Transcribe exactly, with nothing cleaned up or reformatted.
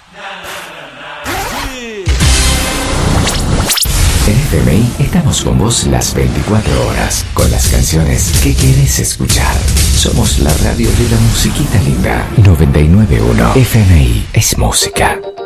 En F M I estamos con vos las veinticuatro horas, con las canciones que querés escuchar. Somos la radio de la musiquita linda. noventa y nueve punto uno F M I es música.